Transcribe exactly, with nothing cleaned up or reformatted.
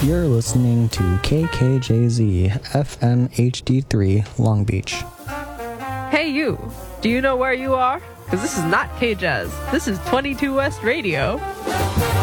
You're listening to K K J Z F M H D three Long Beach. Hey you, do you know where you are? Because this is not K-Jazz. This is twenty-two West Radio.